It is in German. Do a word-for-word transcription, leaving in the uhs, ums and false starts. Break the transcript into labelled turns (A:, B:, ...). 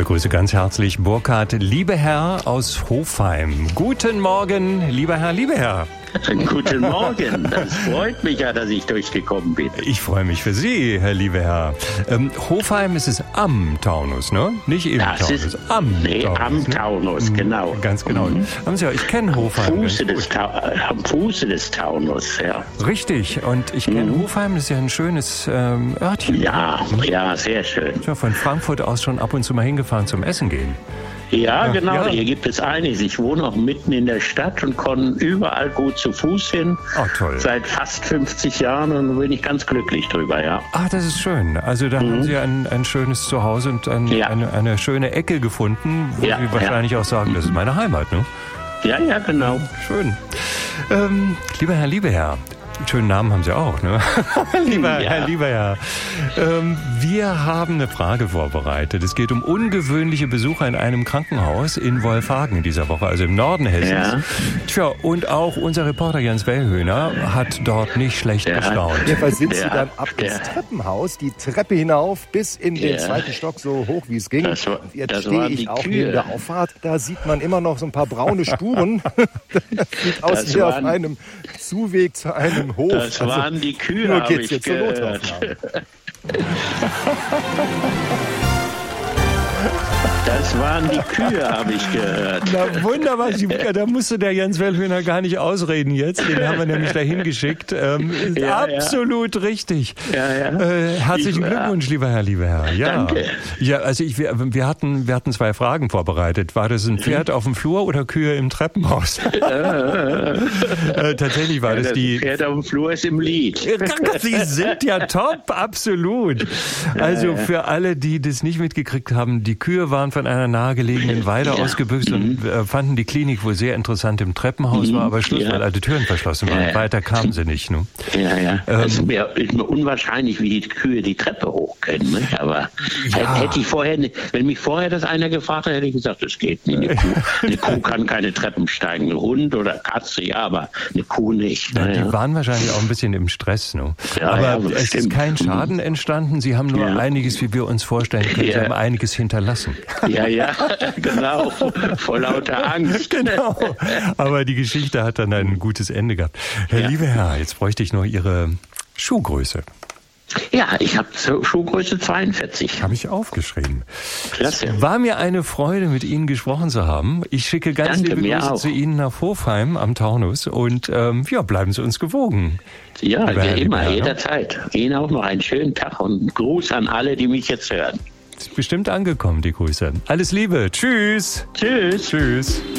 A: begrüße ganz herzlich Burkhard Liebeherr aus Hofheim. Guten Morgen, lieber Herr Liebeherr.
B: Guten Morgen, das freut mich ja, dass ich durchgekommen bin.
A: Ich freue mich für Sie, Herr Liebeherr. Ähm, Hofheim ist es am Taunus, ne? Nicht im
B: das
A: Taunus,
B: ist,
A: am
B: nee,
A: Taunus.
B: am
A: ne?
B: Taunus, genau.
A: Ganz genau.
B: Mhm.
A: Haben Sie ja, ich kenne Hofheim.
B: Fuße des Ta- am Fuße des Taunus, ja.
A: Richtig, und ich kenne
B: Mhm.
A: Hofheim, das ist ja ein schönes ähm, Örtchen.
B: Ja, ja, sehr schön.
A: Ich bin von Frankfurt aus schon ab und zu mal hingefahren zum Essen gehen.
B: Ja, genau,
A: ja.
B: hier gibt es einiges. Ich wohne auch mitten in der Stadt und komme überall gut zu Fuß hin.
A: Oh, toll.
B: Seit fast fünfzig Jahren und bin ich ganz glücklich drüber, ja.
A: Ah, das ist schön. Also da
B: Mhm.
A: haben Sie ein, ein schönes Zuhause und ein,
B: Ja.
A: eine, eine schöne Ecke gefunden, wo
B: Ja,
A: Sie wahrscheinlich auch sagen, das ist meine Heimat, ne?
B: Ja, ja, genau.
A: Schön. Ähm, lieber Herr Liebeherr, schönen Namen haben Sie auch, ne? lieber
B: Ja.
A: Herr Liebeherr, ähm, wir haben eine Frage vorbereitet. Es geht um ungewöhnliche Besucher in einem Krankenhaus in Wolfhagen in dieser Woche, also im Norden Hessens.
B: Ja.
A: Tja, und auch unser Reporter Jens Wellhöhner hat dort nicht schlecht
B: Ja.
A: gestaunt.
C: Jedenfalls sind sie
B: Der-
C: dann ab ins
B: der-
C: Treppenhaus, die Treppe hinauf bis in den
B: Ja.
C: zweiten Stock, so hoch wie es ging.
B: Das war-
C: Und jetzt
B: das
C: stehe
B: waren
C: ich
B: die
C: auch
B: Kühe.
C: neben der Auffahrt. Da sieht man immer noch so ein paar braune Spuren. Das sieht aus
B: Das
C: wie auf
B: waren-
C: einem Zuweg zu einem Hof.
B: Das waren die Kühe,
C: nur
B: hab
C: geht's
B: ich
C: jetzt zur
B: gehört.
C: Notaufnahme.
B: Das waren die Kühe, habe ich gehört.
A: Na wunderbar, Sie, da musste der Jens Wellhöhner gar nicht ausreden jetzt. Den haben wir nämlich dahin geschickt. Ähm,
B: Ja, ja.
A: absolut richtig.
B: Ja, ja.
A: Äh, herzlichen
B: Ich-
A: Glückwunsch, lieber Herr Liebeherr. Ja.
B: Danke.
A: Ja, also ich, wir, wir hatten, wir hatten zwei Fragen vorbereitet. War das ein Pferd auf dem Flur oder Kühe im Treppenhaus? äh, tatsächlich war das
B: Das
A: die.
B: Pferd auf dem Flur ist im Lied.
A: Sie sind ja top, absolut. Also für alle, die das nicht mitgekriegt haben, die Kühe waren von einer nahegelegenen Weide
B: Ja.
A: ausgebüxt und äh, fanden die Klinik wohl sehr interessant im Treppenhaus, war aber Schluss,
B: Ja.
A: weil alle Türen verschlossen waren.
B: Ja, ja.
A: Weiter kamen sie nicht. Ne?
B: Ja, ja.
A: Ähm.
B: Das ist mir, ist mir unwahrscheinlich, wie die Kühe die Treppe hoch können. Ne? Aber
A: Ja.
B: hätte ich vorher, nicht- wenn mich vorher das einer gefragt hätte, hätte ich gesagt, das geht nicht. Eine Kuh, eine Kuh kann keine Treppen steigen. Ein Hund oder Katze, ja, aber eine Kuh nicht.
A: Ja,
B: Ne?
A: die waren wahrscheinlich auch ein bisschen im Stress. Ne?
B: Ja,
A: aber
B: ja,
A: es ist
B: bestimmt.
A: kein Schaden entstanden. Sie haben nur
B: Ja.
A: einiges, wie wir uns vorstellen können. Sie
B: Ja.
A: haben einiges hinterlassen.
B: Ja, ja, genau. Vor lauter Angst.
A: Genau. Aber die Geschichte hat dann ein gutes Ende gehabt. Herr
B: Ja.
A: lieber Herr, jetzt bräuchte ich noch Ihre Schuhgröße.
B: Ja, ich habe Schuhgröße zweiundvierzig.
A: Habe ich aufgeschrieben.
B: Klasse.
A: Es war mir eine Freude, mit Ihnen gesprochen zu haben. Ich schicke ganz
B: Danke,
A: liebe
B: mir
A: Grüße
B: auch.
A: zu Ihnen nach Hofheim am Taunus und ähm, ja, bleiben Sie uns gewogen.
B: Ja,
A: Lieber Herr
B: wie immer,
A: Liebeherr, ne?
B: jederzeit. Ihnen auch noch einen schönen Tag und einen Gruß an alle, die mich jetzt hören.
A: Ist bestimmt angekommen, die Grüße. Alles Liebe. Tschüss.
B: Tschüss.
A: Tschüss.